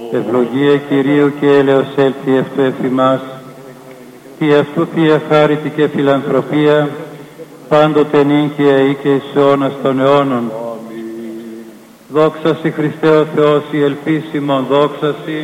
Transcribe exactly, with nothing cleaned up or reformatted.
Ευλογία Κυρίου και έλεος έλθει αυτού εφημάς, τι αυτού Θεία χάριτη και φιλανθρωπία, πάντοτε νύχια ή και εις αιώνας των αιώνων. Δόξα Σοι Χριστέ ο Θεός, η ελπίσιμον δόξα Σοι.